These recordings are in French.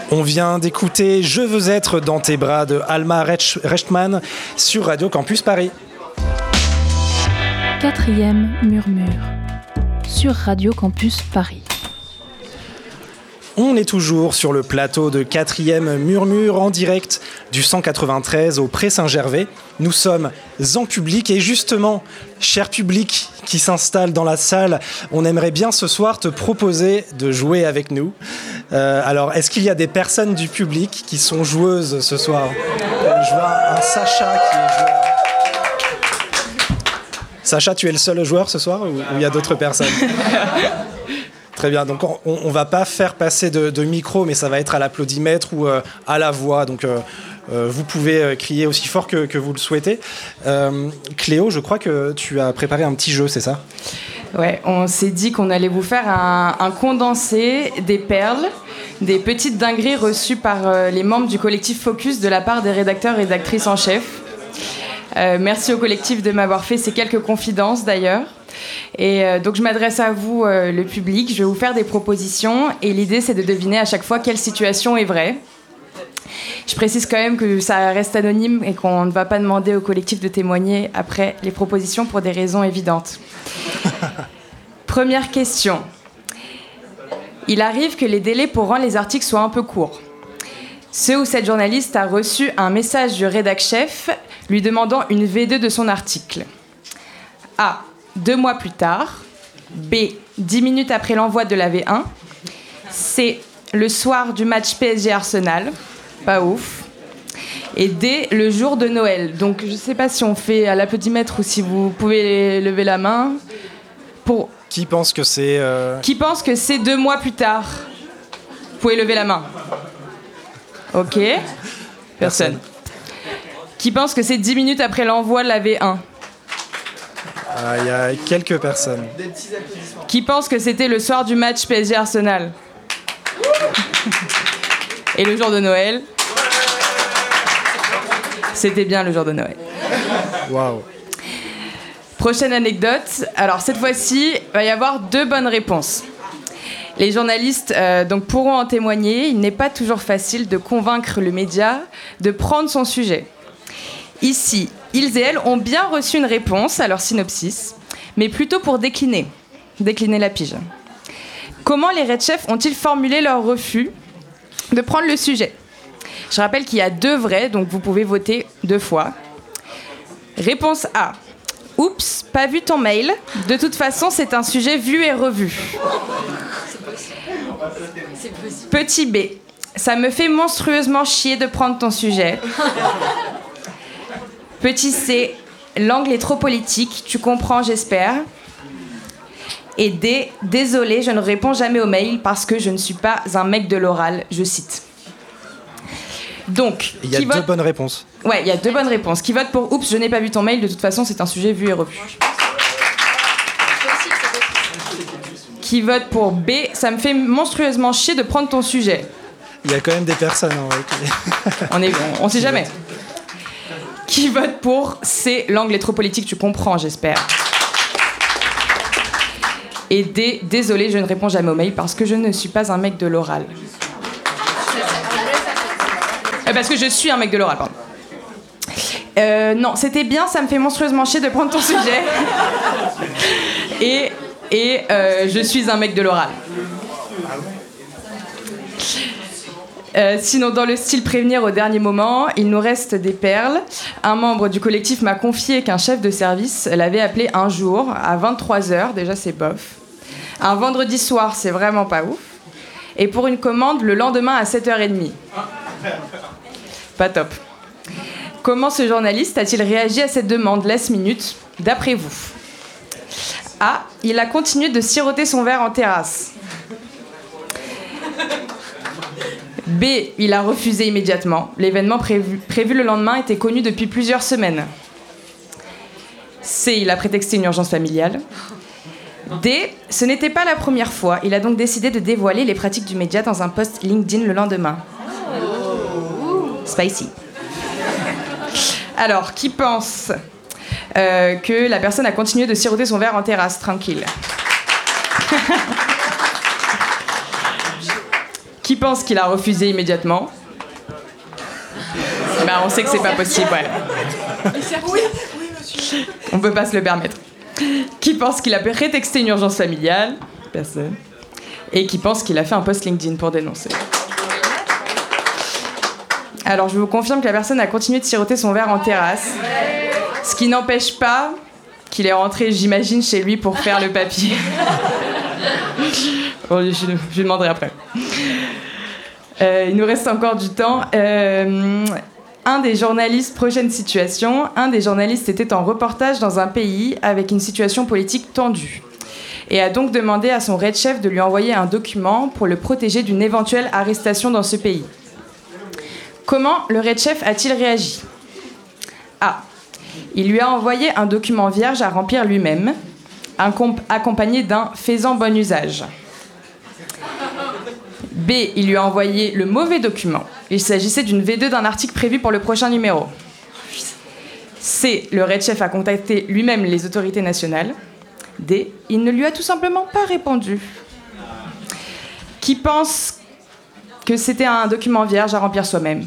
On vient d'écouter « Je veux être dans tes bras » de Alma Rechtman sur Radio Campus Paris. 4e murmure sur Radio Campus Paris. On est toujours sur le plateau de 4e murmure en direct du 193 au Pré Saint-Gervais. Nous sommes en public et justement, cher public qui s'installe dans la salle, on aimerait bien ce soir te proposer de jouer avec nous. Alors, est-ce qu'il y a des personnes du public qui sont joueuses ce soir ? Je vois un Sacha qui est joueur. Sacha, tu es le seul joueur ce soir ou il y a d'autres personnes ? Très bien, donc on va pas faire passer de micro, mais ça va être à l'applaudimètre ou à la voix, donc vous pouvez crier aussi fort que vous le souhaitez. Cléo, je crois que tu as préparé un petit jeu, c'est ça ? Ouais, on s'est dit qu'on allait vous faire un condensé des perles, des petites dingueries reçues par les membres du collectif Focus de la part des rédacteurs et rédactrices en chef. Merci au collectif de m'avoir fait ces quelques confidences d'ailleurs. Et donc je m'adresse à vous, le public, je vais vous faire des propositions et l'idée c'est de deviner à chaque fois quelle situation est vraie. Je précise quand même que ça reste anonyme et qu'on ne va pas demander au collectif de témoigner après les propositions pour des raisons évidentes. Première question. Il arrive que les délais pour rendre les articles soient un peu courts. Ce ou cette journaliste a reçu un message du rédac-chef lui demandant une V2 de son article. A. 2 mois plus tard. B. 10 minutes après l'envoi de la V1. C. Le soir du match PSG-Arsenal. Pas ouf. Et D. Le jour de Noël. Donc je ne sais pas si on fait à l'applaudimètre ou si vous pouvez lever la main. Pour... Qui pense que c'est... Qui pense que c'est 2 mois plus tard ? Vous pouvez lever la main. Ok. Personne. Qui pense que c'est 10 minutes après l'envoi de la V1 ? Il y a quelques personnes. Qui pense que c'était le soir du match PSG-Arsenal ? Et le jour de Noël ? C'était bien le jour de Noël. Waouh. Prochaine anecdote. Alors cette fois-ci, il va y avoir 2 bonnes réponses. Les journalistes donc pourront en témoigner. Il n'est pas toujours facile de convaincre le média de prendre son sujet. Ici, ils et elles ont bien reçu une réponse à leur synopsis, mais plutôt pour décliner la pige. Comment les Red-Chefs ont-ils formulé leur refus de prendre le sujet ? Je rappelle qu'il y a 2 vrais, donc vous pouvez voter 2 fois. Réponse A. Oups, pas vu ton mail. De toute façon, c'est un sujet vu et revu. Petit B. Ça me fait monstrueusement chier de prendre ton sujet. Petit C. L'angle est trop politique. Tu comprends, j'espère. Et D. Désolé, je ne réponds jamais aux mails parce que je ne suis pas un mec de l'oral. Je cite. Donc, il y a 2 bonnes réponses. Ouais, il y a 2 bonnes réponses. Qui vote pour oups, je n'ai pas vu ton mail. De toute façon, c'est un sujet vu et revu. Qui vote pour B, ça me fait monstrueusement chier de prendre ton sujet. Il y a quand même des personnes. On sait jamais. Qui vote pour C, l'angle est trop politique, tu comprends, j'espère. Et D, désolé, je ne réponds jamais aux mails parce que je ne suis pas un mec de l'oral. Parce que je suis un mec de l'oral, pardon. Non, c'était bien, ça me fait monstrueusement chier de prendre ton sujet. Et je suis un mec de l'oral. Sinon, dans le style prévenir au dernier moment, il nous reste des perles. Un membre du collectif m'a confié qu'un chef de service l'avait appelé un jour à 23h, déjà c'est bof. Un vendredi soir, c'est vraiment pas ouf. Et pour une commande, le lendemain à 7h30. Pas top. Comment ce journaliste a-t-il réagi à cette demande last minute, d'après vous ? A. Il a continué de siroter son verre en terrasse. B. Il a refusé immédiatement. L'événement prévu le lendemain était connu depuis plusieurs semaines. C. Il a prétexté une urgence familiale. D. Ce n'était pas la première fois. Il a donc décidé de dévoiler les pratiques du média dans un post LinkedIn le lendemain. Spicy. Alors, qui pense que la personne a continué de siroter son verre en terrasse, tranquille ? Qui pense qu'il a refusé immédiatement? Bah, on sait que c'est pas possible, ouais. On peut pas se le permettre. Qui pense qu'il a prétexté une urgence familiale? Personne. Et qui pense qu'il a fait un post LinkedIn pour dénoncer? Alors, je vous confirme que la personne a continué de siroter son verre en terrasse. Ce qui n'empêche pas qu'il est rentré, j'imagine, chez lui pour faire le papier. Bon, je lui demanderai après. Il nous reste encore du temps. Un des journalistes, prochaine situation, un des journalistes était en reportage dans un pays avec une situation politique tendue et a donc demandé à son red chef de lui envoyer un document pour le protéger d'une éventuelle arrestation dans ce pays. Comment le red chef a-t-il réagi? A. Il lui a envoyé un document vierge à remplir lui-même, accompagné d'un « faisant bon usage ». B. Il lui a envoyé le mauvais document. Il s'agissait d'une V2 d'un article prévu pour le prochain numéro. C. Le red chef a contacté lui-même les autorités nationales. D. Il ne lui a tout simplement pas répondu. Qui pense que c'était un document vierge à remplir soi-même?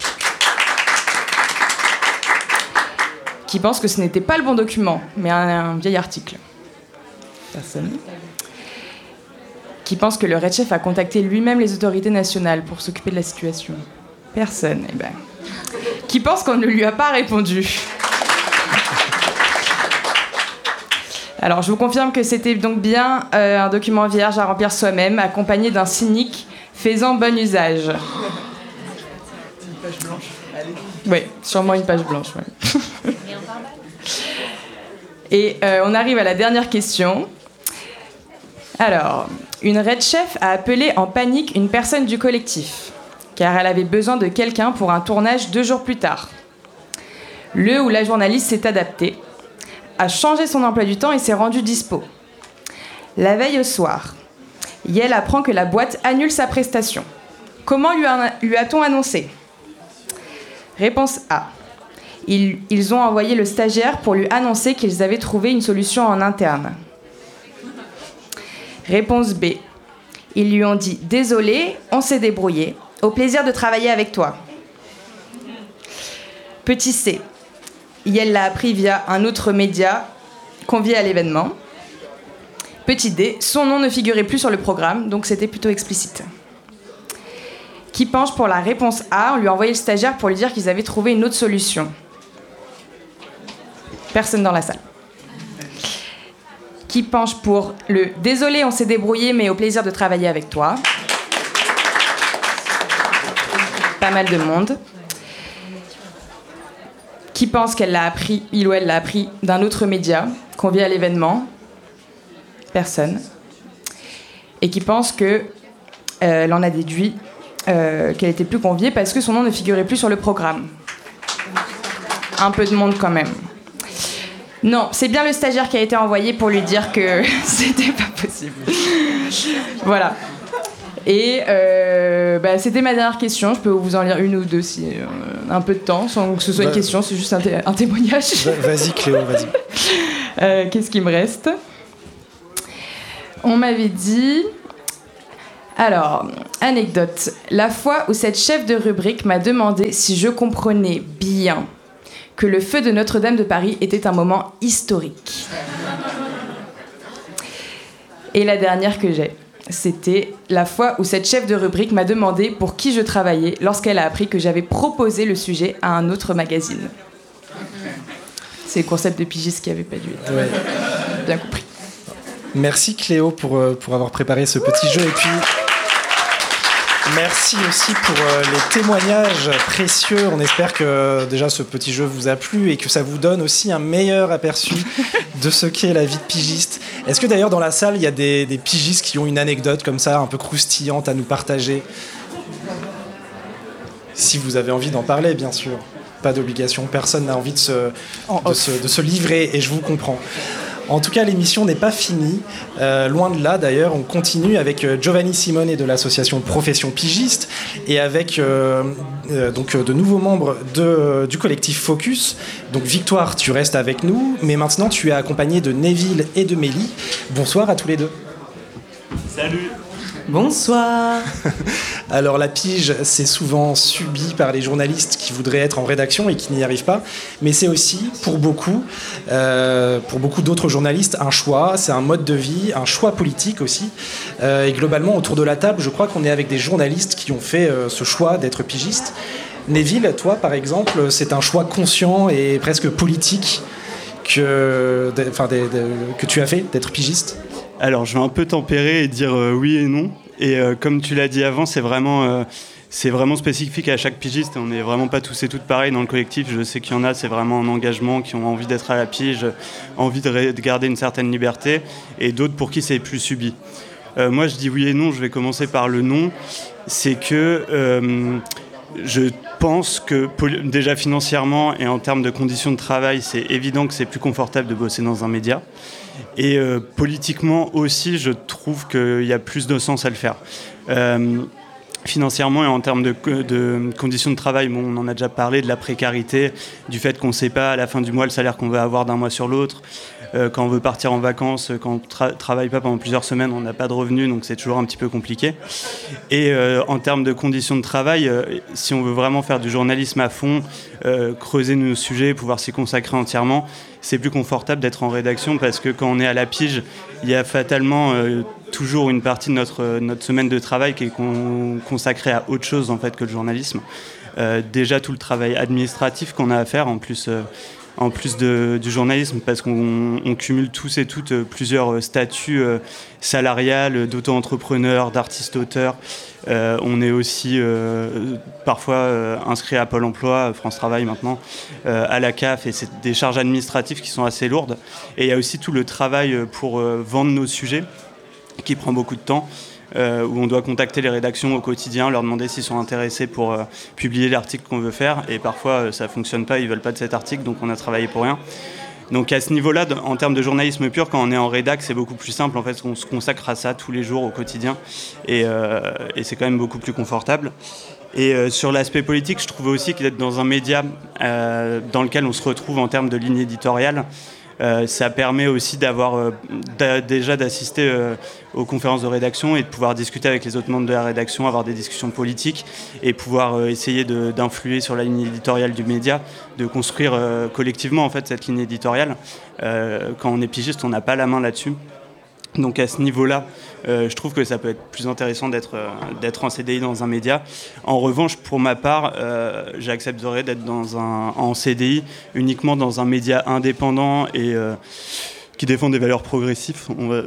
Qui pense que ce n'était pas le bon document, mais un vieil article? Personne. Qui pense que le red chef a contacté lui-même les autorités nationales pour s'occuper de la situation? Personne. Eh ben. Qui pense qu'on ne lui a pas répondu? Alors, je vous confirme que c'était donc bien un document vierge à remplir soi-même, accompagné d'un cynique faisant bon usage. Une page blanche. Oui, sûrement une page blanche. Ouais. Et on arrive à la dernière question. Alors, une red chef a appelé en panique une personne du collectif, car elle avait besoin de quelqu'un pour un tournage 2 jours plus tard. Le ou la journaliste s'est adaptée, a changé son emploi du temps et s'est rendue dispo. La veille au soir, Yael apprend que la boîte annule sa prestation. Comment lui a-t-on annoncé? Réponse A. Ils ont envoyé le stagiaire pour lui annoncer qu'ils avaient trouvé une solution en interne. Réponse B. Ils lui ont dit « Désolé, on s'est débrouillé. Au plaisir de travailler avec toi. » Petit C. Yael l'a appris via un autre média convié à l'événement. Petit D. Son nom ne figurait plus sur le programme, donc c'était plutôt explicite. Qui penche pour la réponse A? On lui a envoyé le stagiaire pour lui dire qu'ils avaient trouvé une autre solution. Personne dans la salle. Qui penche pour le « Désolé, on s'est débrouillé, mais au plaisir de travailler avec toi ». Pas mal de monde. Qui pense qu'elle l'a appris, il ou elle l'a appris d'un autre média, convié à l'événement? Personne. Et qui pense qu'elle en a déduit qu'elle était plus conviée parce que son nom ne figurait plus sur le programme. Un peu de monde quand même. Non, c'est bien le stagiaire qui a été envoyé pour lui dire que c'était pas possible. Voilà. Et c'était ma dernière question. Je peux vous en lire une ou deux si un peu de temps, sans que ce soit une question, c'est juste un témoignage. Vas-y Cléo, vas-y. Qu'est-ce qui me reste? On m'avait dit... Alors, anecdote. La fois où cette chef de rubrique m'a demandé si je comprenais bien que le feu de Notre-Dame de Paris était un moment historique. Et la dernière que j'ai, c'était la fois où cette chef de rubrique m'a demandé pour qui je travaillais lorsqu'elle a appris que j'avais proposé le sujet à un autre magazine. C'est le concept de pigiste qui n'avait pas dû être bien compris. Merci Cléo pour avoir préparé ce petit jeu et puis merci aussi pour les témoignages précieux. On espère que déjà ce petit jeu vous a plu et que ça vous donne aussi un meilleur aperçu de ce qu'est la vie de pigiste. Est-ce que d'ailleurs dans la salle il y a des pigistes qui ont une anecdote comme ça un peu croustillante à nous partager? Si vous avez envie d'en parler, bien sûr. Pas d'obligation, personne n'a envie de se livrer et je vous comprends. En tout cas, l'émission n'est pas finie. Loin de là, d'ailleurs, on continue avec Giovanni Simone de l'association Profession Pigiste et avec de nouveaux membres du collectif Focus. Donc Victoire, tu restes avec nous, mais maintenant tu es accompagné de Neville et de Mélie. Bonsoir à tous les deux. Salut. Bonsoir. Alors la pige, c'est souvent subi par les journalistes qui voudraient être en rédaction et qui n'y arrivent pas, mais c'est aussi pour beaucoup d'autres journalistes un choix, c'est un mode de vie, un choix politique aussi. Et globalement, autour de la table, je crois qu'on est avec des journalistes qui ont fait ce choix d'être pigistes. Neville, toi par exemple, c'est un choix conscient et presque politique que tu as fait d'être pigiste? Alors, je vais un peu tempérer et dire oui et non. Et comme tu l'as dit avant, c'est vraiment spécifique à chaque pigiste. On n'est vraiment pas tous et toutes pareils dans le collectif. Je sais qu'il y en a, c'est vraiment un engagement, qui ont envie d'être à la pige, envie de garder une certaine liberté, et d'autres pour qui c'est plus subi. Moi, je dis oui et non. Je vais commencer par le non. C'est que je pense que déjà financièrement et en termes de conditions de travail, c'est évident que c'est plus confortable de bosser dans un média. Et politiquement aussi, je trouve qu'il y a plus de sens à le faire. Financièrement et en termes de conditions de travail, bon, on en a déjà parlé, de la précarité, du fait qu'on ne sait pas à la fin du mois le salaire qu'on va avoir d'un mois sur l'autre. Quand on veut partir en vacances, quand on ne travaille pas pendant plusieurs semaines, on n'a pas de revenus, donc c'est toujours un petit peu compliqué. Et en termes de conditions de travail, si on veut vraiment faire du journalisme à fond, creuser nos sujets, pouvoir s'y consacrer entièrement, c'est plus confortable d'être en rédaction parce que quand on est à la pige, il y a fatalement toujours une partie de notre semaine de travail qui est consacrée à autre chose en fait, que le journalisme. Déjà tout le travail administratif qu'on a à faire en plus du journalisme, parce qu'on cumule tous et toutes plusieurs statuts salariales, d'auto-entrepreneurs, d'artistes-auteurs. On est aussi parfois inscrit à Pôle emploi, France Travail maintenant, à la CAF, et c'est des charges administratives qui sont assez lourdes. Et il y a aussi tout le travail pour vendre nos sujets, qui prend beaucoup de temps. Où on doit contacter les rédactions au quotidien, leur demander s'ils sont intéressés pour publier l'article qu'on veut faire, et parfois ça ne fonctionne pas, ils ne veulent pas de cet article, donc on a travaillé pour rien. Donc à ce niveau-là, en termes de journalisme pur, quand on est en rédac, c'est beaucoup plus simple, en fait, on se consacre à ça tous les jours au quotidien, et c'est quand même beaucoup plus confortable. Et sur l'aspect politique, je trouve aussi qu'être dans un média dans lequel on se retrouve en termes de ligne éditoriale, ça permet aussi déjà d'assister aux conférences de rédaction et de pouvoir discuter avec les autres membres de la rédaction, avoir des discussions politiques et pouvoir essayer d'influer sur la ligne éditoriale du média, de construire collectivement en fait, cette ligne éditoriale. Quand on est pigiste, on n'a pas la main là-dessus. Donc à ce niveau-là, je trouve que ça peut être plus intéressant d'être en CDI dans un média. En revanche, pour ma part, j'accepterais d'être en CDI uniquement dans un média indépendant et qui défend des valeurs progressistes,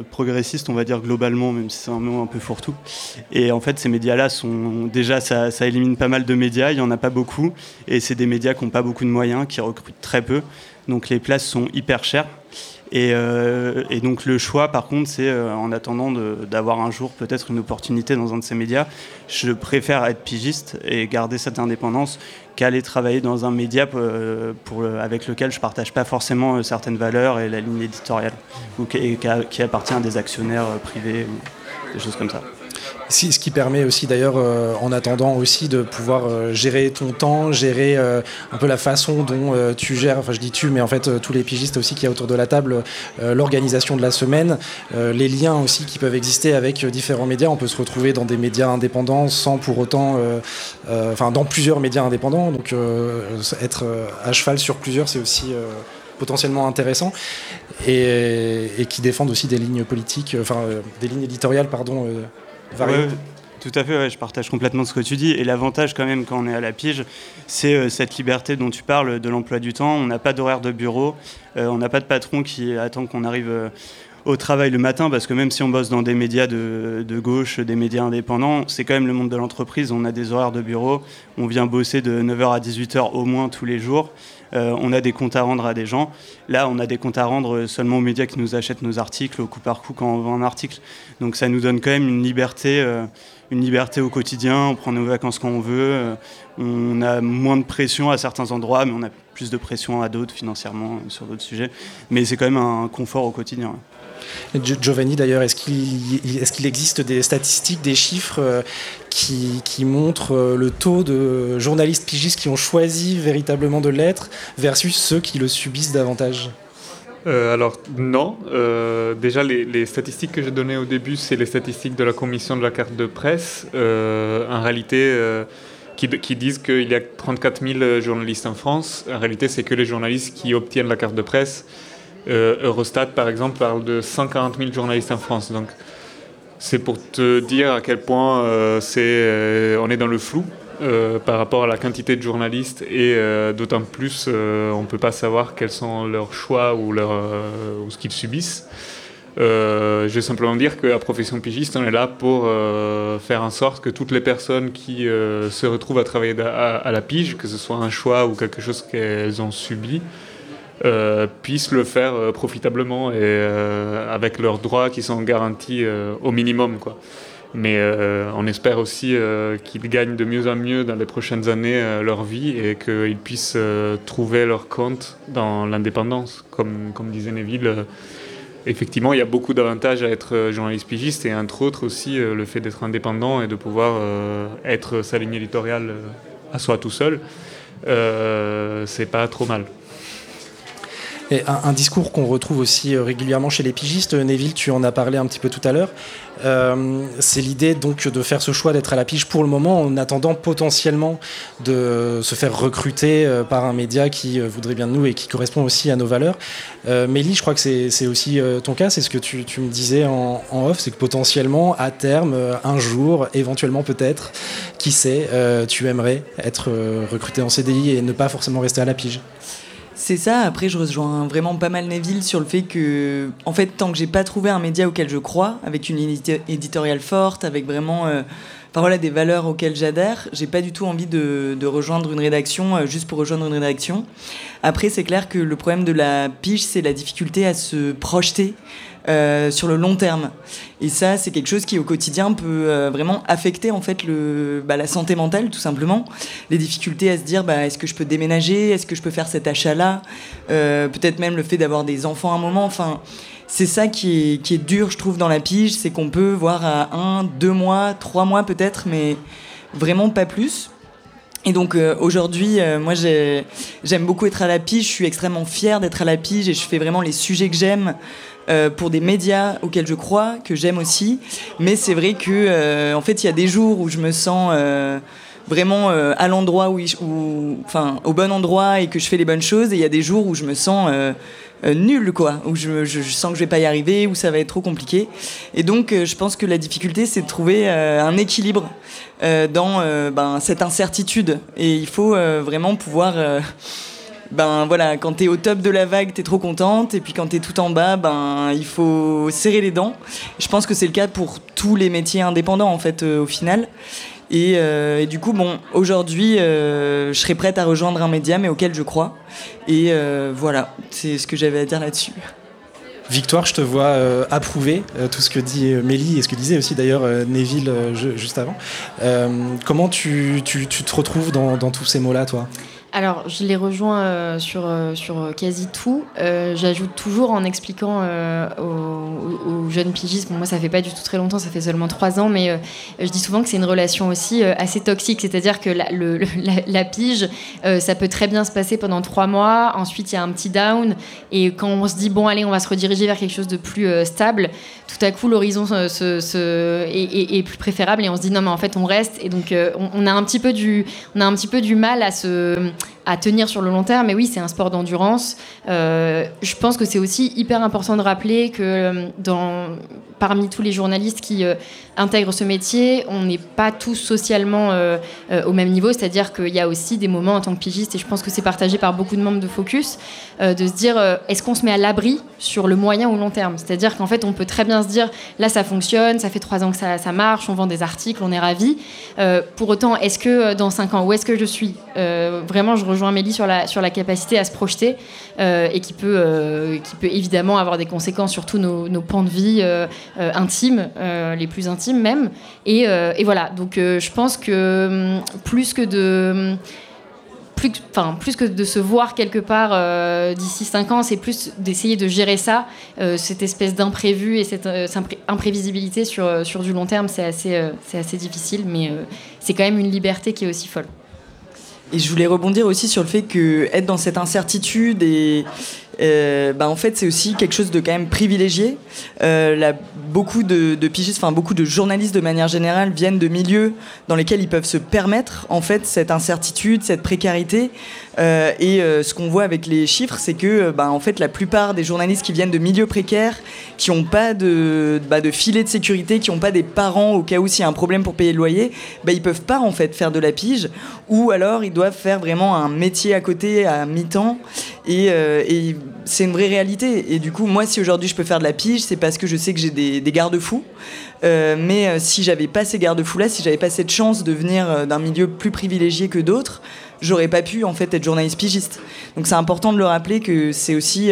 on va dire globalement, même si c'est un mot un peu fourre-tout. Et en fait, ces médias-là sont déjà, ça élimine pas mal de médias, il n'y en a pas beaucoup, et c'est des médias qui n'ont pas beaucoup de moyens, qui recrutent très peu, donc les places sont hyper chères. Et donc le choix, par contre, c'est en attendant d'avoir un jour peut-être une opportunité dans un de ces médias, je préfère être pigiste et garder cette indépendance qu'aller travailler dans un média avec lequel je ne partage pas forcément certaines valeurs et la ligne éditoriale, ou qui appartient à des actionnaires privés ou des choses comme ça. Ce qui permet aussi d'ailleurs, en attendant aussi, de pouvoir gérer ton temps, gérer un peu la façon dont tu gères, enfin je dis tu, mais en fait tous les pigistes aussi qu'il y a autour de la table, l'organisation de la semaine, les liens aussi qui peuvent exister avec différents médias. On peut se retrouver dans des médias indépendants sans pour autant, dans plusieurs médias indépendants, donc être à cheval sur plusieurs, c'est aussi potentiellement intéressant, et qui défendent aussi des lignes politiques, des lignes éditoriales, variées. Ouais, tout à fait, ouais, je partage complètement ce que tu dis. Et l'avantage quand même quand on est à la pige, c'est cette liberté dont tu parles de l'emploi du temps. On n'a pas d'horaire de bureau, on n'a pas de patron qui attend qu'on arrive au travail le matin, parce que même si on bosse dans des médias de gauche, des médias indépendants, c'est quand même le monde de l'entreprise. On a des horaires de bureau, on vient bosser de 9h à 18h au moins tous les jours. On a des comptes à rendre à des gens. Là, on a des comptes à rendre seulement aux médias qui nous achètent nos articles au coup par coup quand on vend un article. Donc ça nous donne quand même une liberté au quotidien. On prend nos vacances quand on veut. On a moins de pression à certains endroits, mais on a plus de pression à d'autres financièrement sur d'autres sujets. Mais c'est quand même un confort au quotidien. Giovanni, d'ailleurs, est-ce qu'il existe des statistiques, des chiffres qui montrent le taux de journalistes pigistes qui ont choisi véritablement de l'être versus ceux qui le subissent davantage ? Alors non, déjà les statistiques que j'ai données au début, c'est les statistiques de la commission de la carte de presse, en réalité qui disent qu'il y a 34 000 journalistes en France. En réalité, c'est que les journalistes qui obtiennent la carte de presse. Eurostat, par exemple, parle de 140 000 journalistes en France. Donc, c'est pour te dire à quel point on est dans le flou par rapport à la quantité de journalistes et d'autant plus, on ne peut pas savoir quels sont leurs choix ou ce qu'ils subissent. Je vais simplement dire qu'à Profession Pigiste, on est là pour faire en sorte que toutes les personnes qui se retrouvent à travailler à la pige, que ce soit un choix ou quelque chose qu'elles ont subi, puissent le faire profitablement et avec leurs droits qui sont garantis au minimum, quoi. Mais on espère aussi qu'ils gagnent de mieux en mieux dans les prochaines années leur vie et qu'ils puissent trouver leur compte dans l'indépendance. Comme disait Neville, effectivement, il y a beaucoup d'avantages à être journaliste pigiste et entre autres aussi le fait d'être indépendant et de pouvoir être sa ligne éditoriale à soi tout seul. C'est pas trop mal. Et un discours qu'on retrouve aussi régulièrement chez les pigistes, Neville, tu en as parlé un petit peu tout à l'heure, c'est l'idée donc de faire ce choix d'être à la pige pour le moment en attendant potentiellement de se faire recruter par un média qui voudrait bien de nous et qui correspond aussi à nos valeurs. Mélie, je crois que c'est aussi ton cas, c'est ce que tu me disais en off, c'est que potentiellement à terme, un jour, éventuellement peut-être, qui sait, tu aimerais être recruté en CDI et ne pas forcément rester à la pige. C'est ça, après je rejoins vraiment pas mal Neville sur le fait que, en fait, tant que j'ai pas trouvé un média auquel je crois, avec une éditoriale forte, avec vraiment des valeurs auxquelles j'adhère, j'ai pas du tout envie de rejoindre une rédaction juste pour rejoindre une rédaction. Après, c'est clair que le problème de la pige, c'est la difficulté à se projeter sur le long terme. Et ça, c'est quelque chose qui, au quotidien, peut vraiment affecter en fait la santé mentale, tout simplement. Les difficultés à se dire, est-ce que je peux déménager ? Est-ce que je peux faire cet achat-là ? Peut-être même le fait d'avoir des enfants à un moment. Enfin, c'est ça qui est dur, je trouve, dans la pige. C'est qu'on peut voir à 1, 2 mois, 3 mois peut-être, mais vraiment pas plus. Et donc aujourd'hui, moi j'aime beaucoup être à la pige, je suis extrêmement fière d'être à la pige et je fais vraiment les sujets que j'aime pour des médias auxquels je crois, que j'aime aussi. Mais c'est vrai que en fait il y a des jours où je me sens vraiment à l'endroit au bon endroit et que je fais les bonnes choses, et il y a des jours où je me sens nulle, quoi, où je sens que je vais pas y arriver, où ça va être trop compliqué. Et donc je pense que la difficulté, c'est de trouver un équilibre dans cette incertitude, et il faut vraiment pouvoir quand t'es au top de la vague, t'es trop contente, et puis quand t'es tout en bas, il faut serrer les dents. Je pense que c'est le cas pour tous les métiers indépendants, en fait, au final. Et du coup, aujourd'hui, je serais prête à rejoindre un média, mais auquel je crois. Et voilà, c'est ce que j'avais à dire là-dessus. Victoire, je te vois approuver tout ce que dit Mélie et ce que disait aussi d'ailleurs Neville juste avant. Comment tu te retrouves dans tous ces mots-là, toi ? Alors, je les rejoins sur quasi tout. J'ajoute toujours en expliquant aux jeunes pigistes, moi ça fait pas du tout très longtemps, ça fait seulement 3 ans, mais je dis souvent que c'est une relation aussi assez toxique, c'est-à-dire que la pige, ça peut très bien se passer pendant 3 mois, ensuite il y a un petit down, et quand on se dit bon allez, on va se rediriger vers quelque chose de plus stable, tout à coup l'horizon est plus préférable, et on se dit non mais en fait on reste, et donc on a un petit peu du mal à tenir sur le long terme. Mais oui, c'est un sport d'endurance. Je pense que c'est aussi hyper important de rappeler que parmi tous les journalistes qui intègrent ce métier, on n'est pas tous socialement au même niveau, c'est-à-dire qu'il y a aussi des moments en tant que pigiste, et je pense que c'est partagé par beaucoup de membres de Focus, de se dire est-ce qu'on se met à l'abri sur le moyen ou long terme, c'est-à-dire qu'en fait on peut très bien se dire là ça fonctionne, ça fait 3 ans que ça marche, on vend des articles, on est ravis, pour autant est-ce que dans 5 ans où est-ce que je suis, vraiment je rejoins Mélie sur la capacité à se projeter, et qui peut évidemment avoir des conséquences sur tous nos pans de vie intimes, les plus intimes même, et voilà, donc je pense que plus que de se voir quelque part d'ici 5 ans, c'est plus d'essayer de gérer ça, cette espèce d'imprévu et cette imprévisibilité sur du long terme. C'est assez difficile, mais c'est quand même une liberté qui est aussi folle. Et je voulais rebondir aussi sur le fait que être dans cette incertitude et En fait, c'est aussi quelque chose de quand même privilégié. Beaucoup de pigistes, beaucoup de journalistes de manière générale viennent de milieux dans lesquels ils peuvent se permettre en fait cette incertitude, cette précarité. Ce qu'on voit avec les chiffres, c'est que en fait, la plupart des journalistes qui viennent de milieux précaires, qui n'ont pas de filet de sécurité, qui n'ont pas des parents au cas où s'il y a un problème pour payer le loyer, ils peuvent pas en fait faire de la pige, ou alors ils doivent faire vraiment un métier à côté à mi-temps. Et c'est une vraie réalité. Et du coup, moi, si aujourd'hui je peux faire de la pige, c'est parce que je sais que j'ai des garde-fous. Mais si j'avais pas ces garde-fous-là, si j'avais pas cette chance de venir d'un milieu plus privilégié que d'autres, j'aurais pas pu en fait être journaliste pigiste. Donc c'est important de le rappeler que c'est aussi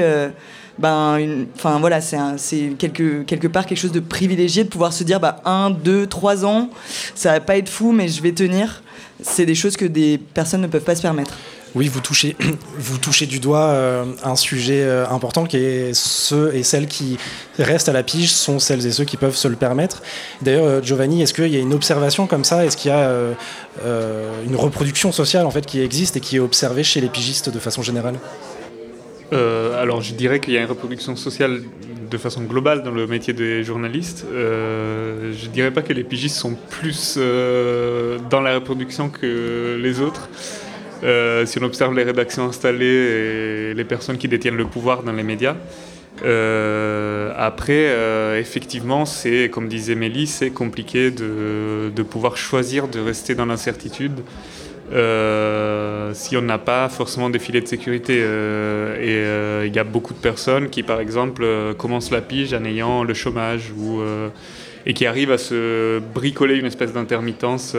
c'est quelque part quelque chose de privilégié de pouvoir se dire 1, 2, 3 ans, ça va pas être fou, mais je vais tenir. C'est des choses que des personnes ne peuvent pas se permettre. Oui, vous touchez du doigt un sujet important qui est ceux et celles qui restent à la pige sont celles et ceux qui peuvent se le permettre. D'ailleurs, Giovanni, est-ce qu'il y a une observation comme ça ? Est-ce qu'il y a une reproduction sociale en fait qui existe et qui est observée chez les pigistes de façon générale ? Alors, je dirais qu'il y a une reproduction sociale de façon globale dans le métier des journalistes. Je dirais pas que les pigistes sont plus dans la reproduction que les autres. Si on observe les rédactions installées et les personnes qui détiennent le pouvoir dans les médias. Effectivement, c'est, comme disait Mélie, c'est compliqué de pouvoir choisir de rester dans l'incertitude si on n'a pas forcément des filets de sécurité. Il y a beaucoup de personnes qui, par exemple, commencent la pige en ayant le chômage et qui arrivent à se bricoler une espèce d'intermittence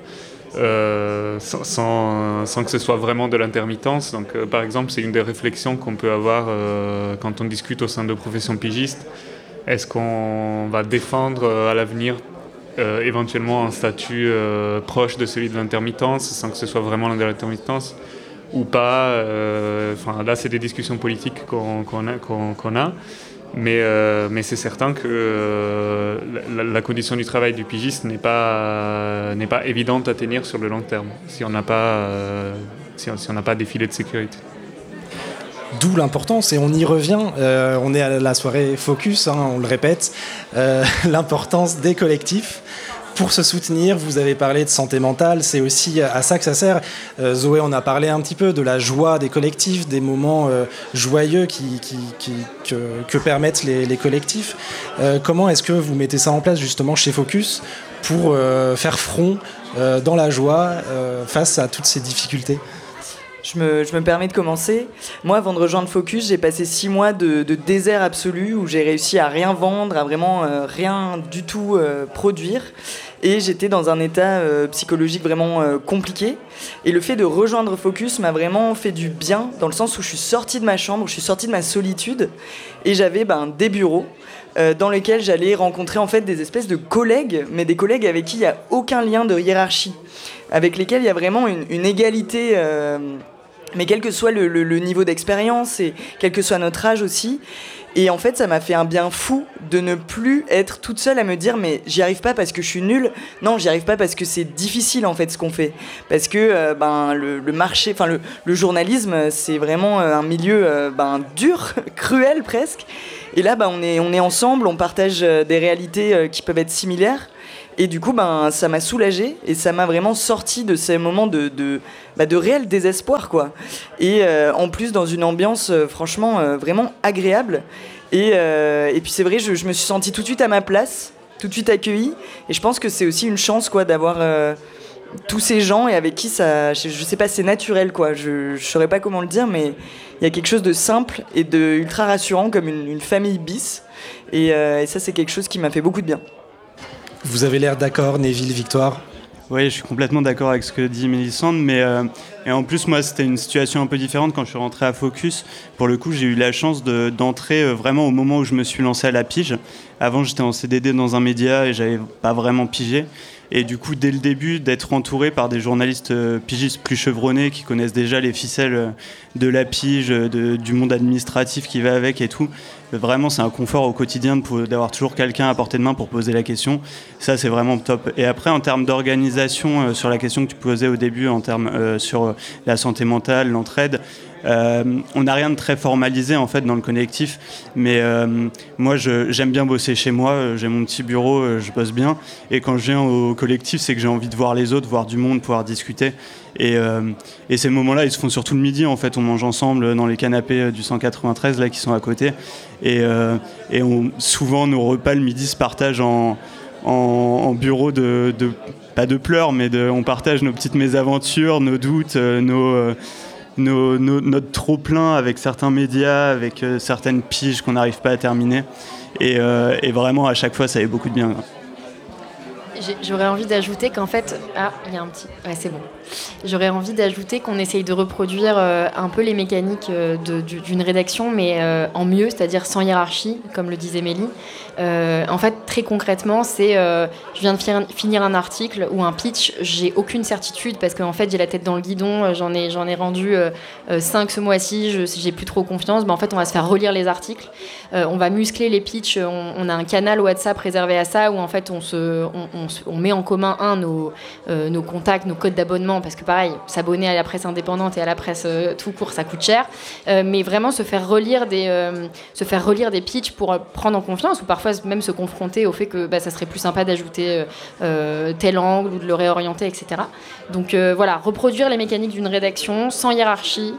sans que ce soit vraiment de l'intermittence. Donc, par exemple, c'est une des réflexions qu'on peut avoir quand on discute au sein de professions pigistes. Est-ce qu'on va défendre à l'avenir éventuellement un statut proche de celui de l'intermittence sans que ce soit vraiment de l'intermittence ou pas? Là, c'est des discussions politiques qu'on a. Mais c'est certain que la condition du travail du pigiste n'est pas évidente à tenir sur le long terme si on n'a pas des filets de sécurité. D'où l'importance, et on y revient, on est à la soirée Focus, on le répète, l'importance des collectifs. Pour se soutenir, vous avez parlé de santé mentale, c'est aussi à ça que ça sert. Zoé en a parlé un petit peu, de la joie des collectifs, des moments joyeux que permettent les collectifs. Comment est-ce que vous mettez ça en place justement chez Focus pour faire front dans la joie face à toutes ces difficultés ? Je me permets de commencer. Moi, avant de rejoindre Focus, j'ai passé 6 mois de désert absolu où j'ai réussi à rien vendre, à vraiment rien du tout produire. Et j'étais dans un état psychologique vraiment compliqué. Et le fait de rejoindre Focus m'a vraiment fait du bien, dans le sens où je suis sortie de ma chambre, où je suis sortie de ma solitude. Et j'avais des bureaux dans lesquels j'allais rencontrer en fait des espèces de collègues, mais des collègues avec qui il n'y a aucun lien de hiérarchie, avec lesquels il y a vraiment une égalité, mais quel que soit le niveau d'expérience et quel que soit notre âge aussi. Et en fait, ça m'a fait un bien fou de ne plus être toute seule à me dire mais j'y arrive pas parce que je suis nulle. Non, j'y arrive pas parce que c'est difficile en fait ce qu'on fait. Parce que le marché, le journalisme, c'est vraiment un milieu dur, cruel presque. Et là, on est ensemble, on partage des réalités qui peuvent être similaires. Et du coup, ça m'a soulagée et ça m'a vraiment sorti de ces moments de réel désespoir, quoi. Et en plus, dans une ambiance franchement vraiment agréable. Et puis c'est vrai, je me suis sentie tout de suite à ma place, tout de suite accueillie. Et je pense que c'est aussi une chance, quoi, d'avoir tous ces gens et avec qui ça, je sais pas, c'est naturel, quoi. Je saurais pas comment le dire, mais il y a quelque chose de simple et de ultra rassurant, comme une famille bis. Et ça, c'est quelque chose qui m'a fait beaucoup de bien. Vous avez l'air d'accord, Neville, Victoire ? Oui, je suis complètement d'accord avec ce que dit Mélissandre, mais et en plus, moi, c'était une situation un peu différente quand je suis rentré à Focus. Pour le coup, j'ai eu la chance d'entrer vraiment au moment où je me suis lancé à la pige. Avant, j'étais en CDD dans un média et j'avais pas vraiment pigé. Et du coup, dès le début, d'être entouré par des journalistes pigistes plus chevronnés qui connaissent déjà les ficelles de la pige, du monde administratif qui va avec et tout, vraiment, c'est un confort au quotidien d'avoir toujours quelqu'un à portée de main pour poser la question. Ça, c'est vraiment top. Et après, en termes d'organisation, sur la question que tu posais au début, en termes sur la santé mentale, l'entraide, On n'a rien de très formalisé en fait dans le collectif, mais moi j'aime bien bosser chez moi, j'ai mon petit bureau, je bosse bien, et quand je viens au collectif, c'est que j'ai envie de voir les autres, voir du monde, pouvoir discuter, et ces moments-là, ils se font surtout le midi en fait, on mange ensemble dans les canapés du 193 là qui sont à côté, et souvent nos repas le midi se partagent en bureau pas de pleurs, mais on partage nos petites mésaventures, nos doutes, notre trop-plein avec certains médias, avec certaines piges qu'on n'arrive pas à terminer. Et vraiment, à chaque fois, ça fait beaucoup de bien. J'aurais envie d'ajouter qu'en fait... Ah, il y a un petit... Ouais, c'est bon. J'aurais envie d'ajouter qu'on essaye de reproduire un peu les mécaniques d'une rédaction, mais en mieux, c'est-à-dire sans hiérarchie, comme le disait Mélie. En fait, très concrètement, c'est je viens de finir un article ou un pitch, j'ai aucune certitude parce qu'en fait, j'ai la tête dans le guidon, j'en ai rendu 5 ce mois-ci, j'ai plus trop confiance. En fait, on va se faire relire les articles, on va muscler les pitchs, on a un canal WhatsApp réservé à ça où en fait, on met en commun nos contacts, nos codes d'abonnement, parce que pareil, s'abonner à la presse indépendante et à la presse tout court, ça coûte cher, mais vraiment se faire relire des pitchs pour prendre en confiance, ou parfois même se confronter au fait que ça serait plus sympa d'ajouter tel angle ou de le réorienter, etc. Donc voilà, reproduire les mécaniques d'une rédaction sans hiérarchie,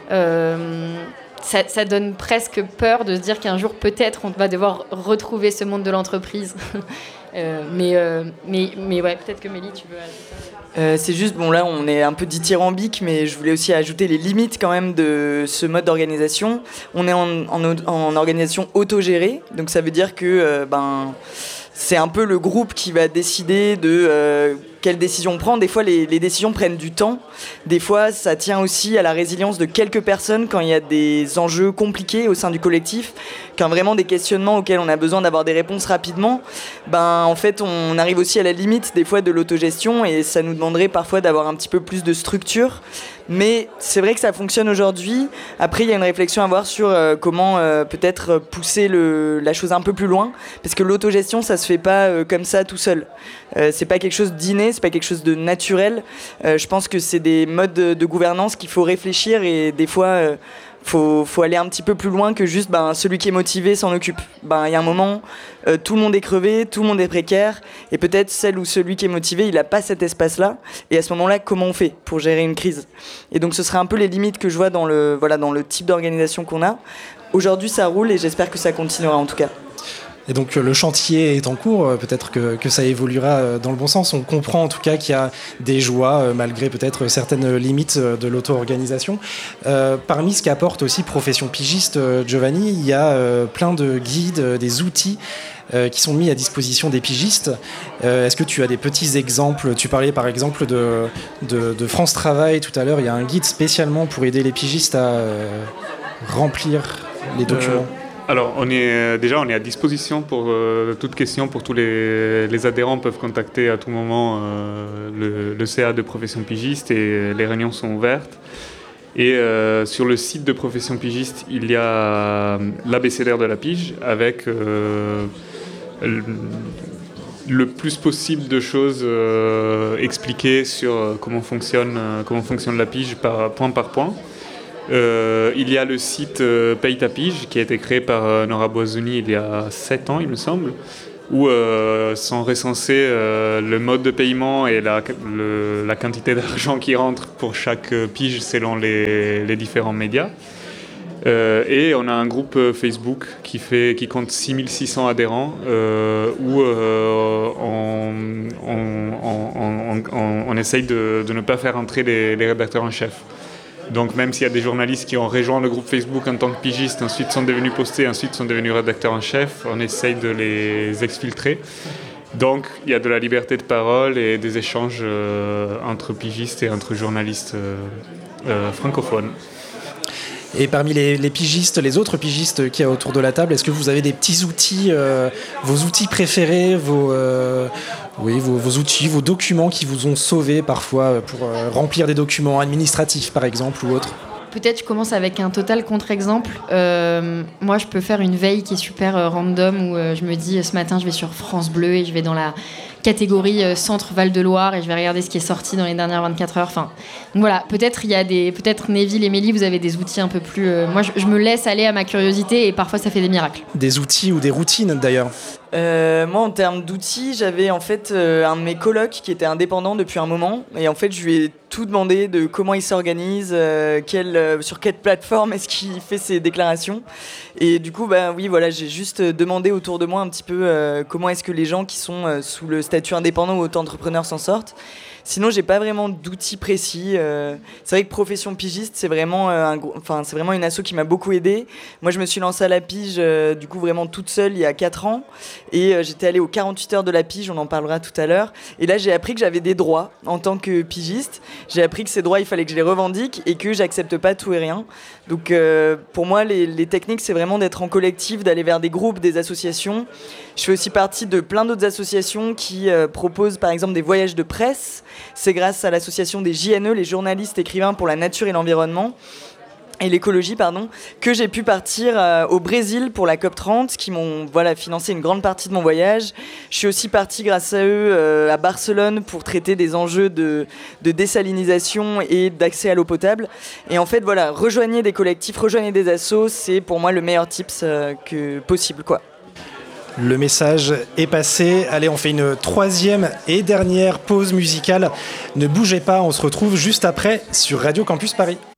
ça donne presque peur de se dire qu'un jour peut-être on va devoir retrouver ce monde de l'entreprise. Mais ouais, peut-être que Mélie, tu veux ajouter. C'est juste, bon là on est un peu dithyrambique, mais je voulais aussi ajouter les limites quand même de ce mode d'organisation. On est en organisation autogérée, donc ça veut dire que c'est un peu le groupe qui va décider de quelles décisions on prend. Des fois, les décisions prennent du temps. Des fois, ça tient aussi à la résilience de quelques personnes quand il y a des enjeux compliqués au sein du collectif, quand vraiment des questionnements auxquels on a besoin d'avoir des réponses rapidement. En fait, on arrive aussi à la limite des fois de l'autogestion et ça nous demanderait parfois d'avoir un petit peu plus de structure. Mais c'est vrai que ça fonctionne aujourd'hui. Après, il y a une réflexion à avoir sur comment peut-être pousser la chose un peu plus loin. Parce que l'autogestion, ça se fait pas comme ça tout seul. C'est pas quelque chose d'inné, c'est pas quelque chose de naturel. Je pense que c'est des modes de gouvernance qu'il faut réfléchir et des fois... Faut aller un petit peu plus loin que juste celui qui est motivé s'en occupe. Il y a un moment, tout le monde est crevé, tout le monde est précaire, et peut-être celle ou celui qui est motivé, il n'a pas cet espace-là. Et à ce moment-là, comment on fait pour gérer une crise ? Et donc ce serait un peu les limites que je vois dans le type d'organisation qu'on a. Aujourd'hui, ça roule et j'espère que ça continuera en tout cas. Et donc le chantier est en cours, peut-être que ça évoluera dans le bon sens. On comprend en tout cas qu'il y a des joies, malgré peut-être certaines limites de l'auto-organisation. Parmi ce qu'apporte aussi Profession Pigiste, Giovanni, il y a plein de guides, des outils qui sont mis à disposition des pigistes. Est-ce que tu as des petits exemples ? Tu parlais par exemple de France Travail tout à l'heure. Il y a un guide spécialement pour aider les pigistes à remplir les documents. Alors, on est à disposition pour toute question, pour tous les adhérents peuvent contacter à tout moment le CA de Profession Pigiste et les réunions sont ouvertes. Et sur le site de Profession Pigiste, il y a l'abécédaire de la pige avec le plus possible de choses expliquées sur comment fonctionne la pige point par point. Il y a le site Paye ta pige qui a été créé par Nora Boisoni il y a 7 ans il me semble, où sont recensés le mode de paiement et la quantité d'argent qui rentre pour chaque pige selon les différents médias. Et on a un groupe Facebook qui compte 6600 adhérents où on essaye de ne pas faire entrer les rédacteurs en chef. Donc même s'il y a des journalistes qui ont rejoint le groupe Facebook en tant que pigistes, ensuite sont devenus postés, ensuite sont devenus rédacteurs en chef, on essaye de les exfiltrer. Donc il y a de la liberté de parole et des échanges entre pigistes et entre journalistes francophones. Et parmi les pigistes, les autres pigistes qu'il y a autour de la table, est-ce que vous avez des petits outils, vos outils préférés, vos outils, vos documents qui vous ont sauvé parfois pour remplir des documents administratifs par exemple ou autres ? Peut-être je commence avec un total contre-exemple. Moi, je peux faire une veille qui est super random où je me dis ce matin je vais sur France Bleu et je vais dans la catégorie centre Val-de-Loire et je vais regarder ce qui est sorti dans les dernières 24 heures. Enfin, donc voilà, peut-être Neville et Mélie, vous avez des outils un peu plus... moi, je me laisse aller à ma curiosité et parfois ça fait des miracles. Des outils ou des routines d'ailleurs? Moi, en termes d'outils, j'avais en fait un de mes colocs qui était indépendant depuis un moment. Et en fait, je lui ai tout demandé de comment il s'organise, sur quelle plateforme est-ce qu'il fait ses déclarations. Et du coup, oui, voilà, j'ai juste demandé autour de moi un petit peu comment est-ce que les gens qui sont sous le statut indépendant ou auto-entrepreneur s'en sortent. Sinon, j'ai pas vraiment d'outils précis. C'est vrai que Profession Pigiste, c'est vraiment c'est vraiment une asso qui m'a beaucoup aidée. Moi, je me suis lancée à la pige, du coup, vraiment toute seule il y a 4 ans. Et j'étais allée aux 48 heures de la pige, on en parlera tout à l'heure. Et là, j'ai appris que j'avais des droits en tant que pigiste. J'ai appris que ces droits, il fallait que je les revendique et que j'accepte pas tout et rien. Donc, pour moi, les techniques, c'est vraiment d'être en collectif, d'aller vers des groupes, des associations. Je fais aussi partie de plein d'autres associations qui proposent, par exemple, des voyages de presse. C'est grâce à l'association des JNE, les journalistes écrivains pour la nature et l'environnement, et l'écologie, que j'ai pu partir au Brésil pour la COP30, qui m'ont financé une grande partie de mon voyage. Je suis aussi partie grâce à eux à Barcelone pour traiter des enjeux de désalinisation et d'accès à l'eau potable. Et en fait, rejoignez des collectifs, rejoignez des assos, c'est pour moi le meilleur tips possible, quoi. Le message est passé. Allez, on fait une 3e et dernière pause musicale. Ne bougez pas, on se retrouve juste après sur Radio Campus Paris.